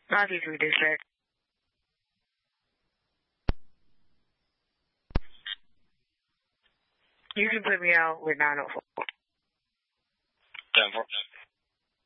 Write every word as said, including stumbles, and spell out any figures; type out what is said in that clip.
I'll be through this back. You can put me out with nine oh four. ten four.